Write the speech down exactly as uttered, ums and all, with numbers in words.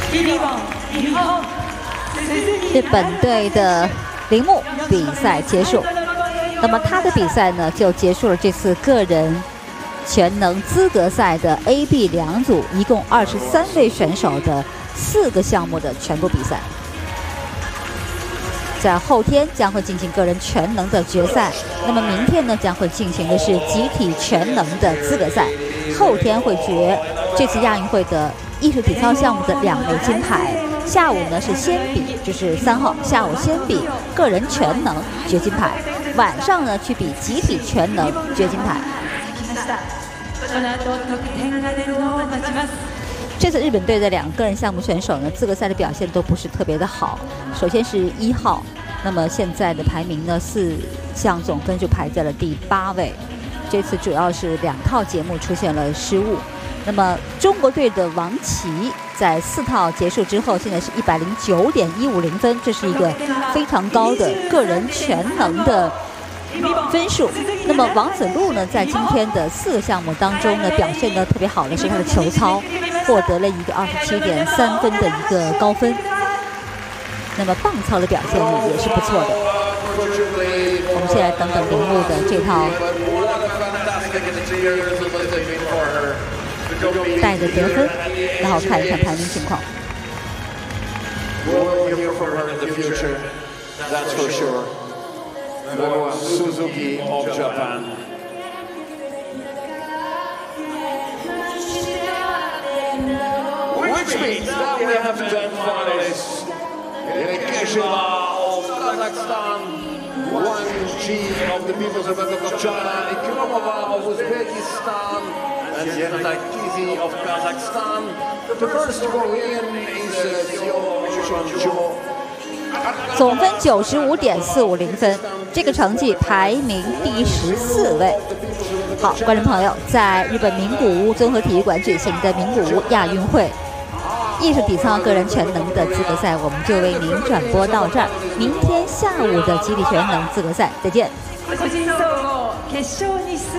日本队的铃木比赛结束，那么他的比赛呢就结束了这次个人全能资格赛的 A、B 两组，一共二十三位选手的四个项目的全部比赛。在后天将会进行个人全能的决赛，那么明天呢将会进行的是集体全能的资格赛，后天会决这次亚运会的艺术体操项目的两枚金牌。下午呢是先比，就是三号下午先比个人全能决金牌，晚上呢去比集体全能决金牌。这次日本队的两个个人项目选手呢，资格赛的表现都不是特别的好。首先是一号，那么现在的排名呢，四项总分就排在了第八位。这次主要是两套节目出现了失误。那么中国队的王琦在四套结束之后，现在是一百零九点一五零分，这是一个非常高的个人全能的分数。那么王子路呢，在今天的四个项目当中呢，表现得特别好的是他的球操，获得了一个二十七点三分的一个高分。那么棒操的表现呢也是不错的。我们现在等等铃木的这套带的得分，然后看一看排名情况。 Suzuki of Japan. Which means that we have ten finalists. Keshava of Kazakhstan, Wang Ji of the People's Republic of China, Ikramova of Uzbekistan, and Yertakisi of Kazakhstan. The first Korean is Seo Chunjo. 总分九十五点四五零分，这个成绩排名第十四位。好，观众朋友，在日本名古屋综合体育馆举行的名古屋亚运会艺术体操个人全能的资格赛，我们就为您转播到这儿。明天下午的集体全能资格赛，再见。